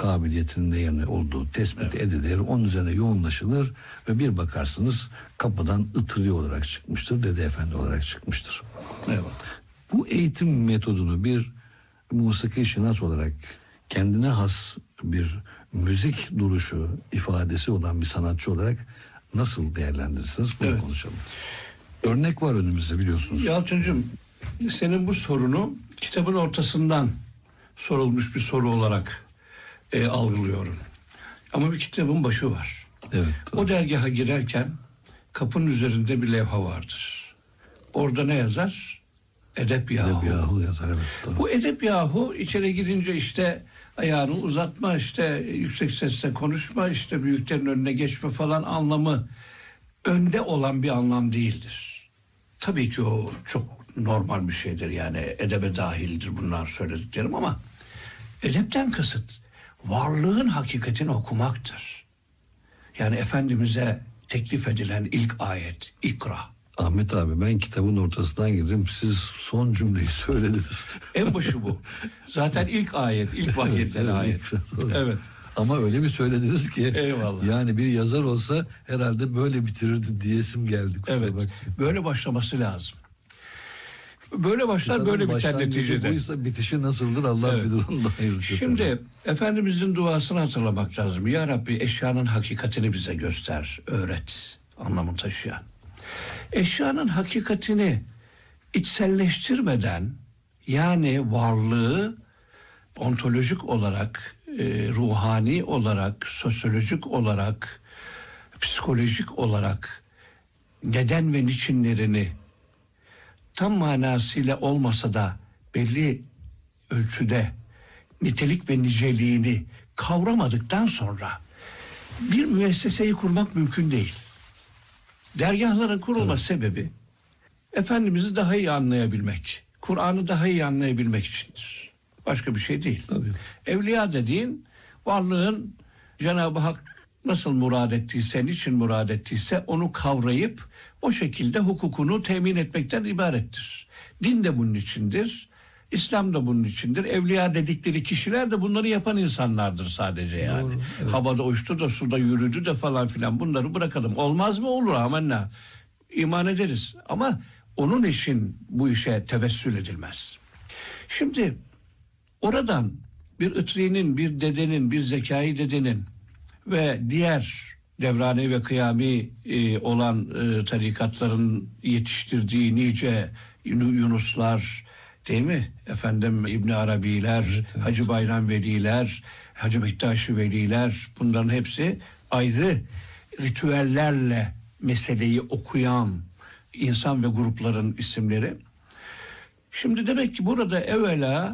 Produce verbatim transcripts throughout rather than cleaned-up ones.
kabiliyetinin de yani olduğu tespit evet. edilir. Onun üzerine yoğunlaşılır ve bir bakarsınız kapıdan ıtırı olarak çıkmıştır. Dede Efendi olarak çıkmıştır. Evet. Bu eğitim metodunu bir musiki şinas olarak kendine has bir müzik duruşu, ifadesi olan bir sanatçı olarak nasıl değerlendirirsiniz? Bunu evet. konuşalım. Örnek var önümüzde biliyorsunuz. Yalçıncığım, senin bu sorunu kitabın ortasından sorulmuş bir soru olarak e, algılıyorum. Ama bir kitabın başı var. Evet. O dergaha girerken kapının üzerinde bir levha vardır. Orada ne yazar? Edep yahu. Edep yahu yazar, evet. Tabii. Bu edep yahu içeri girince işte ayağını uzatma, işte yüksek sesle konuşma, işte büyüklerin önüne geçme falan anlamı önde olan bir anlam değildir. Tabii ki o çok normal bir şeydir, yani edebe dahildir bunlar söylediklerim, ama edepten kasıt varlığın hakikatini okumaktır. Yani Efendimiz'e teklif edilen ilk ayet İkra. Ahmet abi, ben kitabın ortasından girdim, siz son cümleyi söylediniz. En başı bu. Zaten ilk ayet, ilk vahyedilen evet, ayet. Evet. evet. Ama öyle bir söylediniz ki. Eyvallah. Yani bir yazar olsa herhalde böyle bitirirdi diyesim geldi. Evet. Bak. Böyle başlaması lazım. Böyle başlar, kitabın böyle biter neticede. Buysa bitişi nasıldır Allah evet. bilir onu da hayırlısı. Şimdi tabii. Efendimizin duasını hatırlamak lazım. Ya Rabbi, eşyanın hakikatini bize göster, öğret anlamı taşıyan. Eşyanın hakikatini içselleştirmeden, yani varlığı ontolojik olarak, e, ruhani olarak, sosyolojik olarak, psikolojik olarak neden ve niçinlerini tam manasıyla olmasa da belli ölçüde nitelik ve niceliğini kavramadıktan sonra bir müesseseyi kurmak mümkün değil. Dergahların kurulma evet. sebebi Efendimiz'i daha iyi anlayabilmek, Kur'an'ı daha iyi anlayabilmek içindir. Başka bir şey değil. Tabii. Evliya dediğin varlığın Cenab-ı Hak nasıl murad ettiyse, niçin murad ettiyse onu kavrayıp o şekilde hukukunu temin etmekten ibarettir. Din de bunun içindir, İslam da bunun içindir. Evliya dedikleri kişiler de bunları yapan insanlardır sadece yani. Doğru, evet. Havada uçtu da suda yürüdü de falan filan, bunları bırakalım. Olmaz mı? Olur, amenna. İman ederiz. Ama onun için bu işe tevessül edilmez. Şimdi oradan bir Itri'nin, bir dedenin, bir Zekai dedenin ve diğer devrani ve kıyami e, olan e, tarikatların yetiştirdiği nice Yunuslar, değil mi? Efendim İbn Arabiler, evet, evet. Hacı Bayram Veliler, Hacı Bektaşi Veliler, bunların hepsi ayrı ritüellerle meseleyi okuyan insan ve grupların isimleri. Şimdi demek ki burada evvela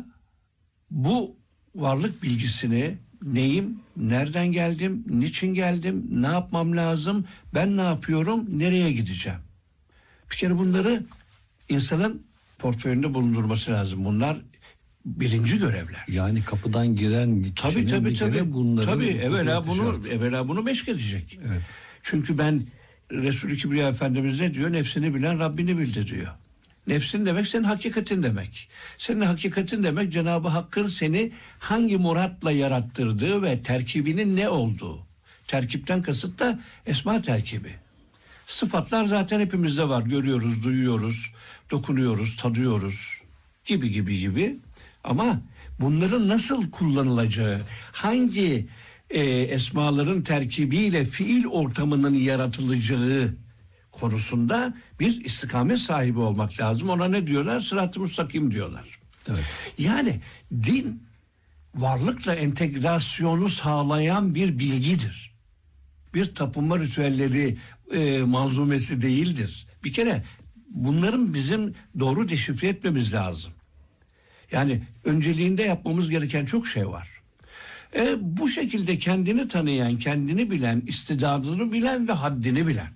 bu varlık bilgisini, neyim, nereden geldim, niçin geldim, ne yapmam lazım, ben ne yapıyorum, nereye gideceğim? Bir kere bunları insanın portföyünde bulundurması lazım. Bunlar birinci görevler. Yani kapıdan giren kişinin tabii, tabii, bir tabii. kere bunları... Tabii evvela bunu, evvela bunu meşk edecek. Evet. Çünkü ben Resul-i Kibriya Efendimiz ne diyor? Nefsini bilen Rabbini bildi diyor. Nefsin demek senin hakikatin demek. Senin hakikatin demek Cenab-ı Hakk'ın seni hangi muratla yarattırdığı ve terkibinin ne olduğu. Terkipten kasıt da esma terkibi. Sıfatlar zaten hepimizde var. Görüyoruz, duyuyoruz, dokunuyoruz, tadıyoruz gibi gibi gibi. Ama bunların nasıl kullanılacağı, hangi e, esmaların terkibiyle fiil ortamının yaratılacağı konusunda bir istikamet sahibi olmak lazım. Ona ne diyorlar? Sırat-ı müstakim diyorlar. Evet. Yani din varlıkla entegrasyonu sağlayan bir bilgidir. Bir tapınma ritüelleri e, manzumesi değildir. Bir kere bunların bizim doğru deşifre etmemiz lazım. Yani önceliğinde yapmamız gereken çok şey var. E, bu şekilde kendini tanıyan, kendini bilen, istidadını bilen ve haddini bilen.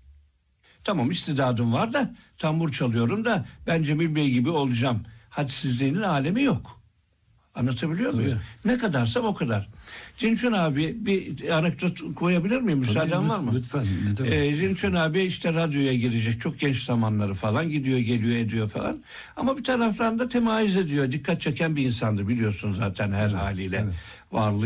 Tamam, istidadım var da tambur çalıyorum da ben Cemil Bey gibi olacağım. Hadsizliğinin alemi yok. Anlatabiliyor Tabii. muyum? Ne kadarsam o kadar. Cinçön abi bir anekdot koyabilir miyim? Müsaaden var mı? Lütfen. Ee, Cinçön abi işte radyoya girecek. Çok genç zamanları falan. Gidiyor, geliyor, ediyor falan. Ama bir taraftan da temayüz ediyor. Dikkat çeken bir insandı biliyorsun zaten her evet, haliyle. Evet. Varlığı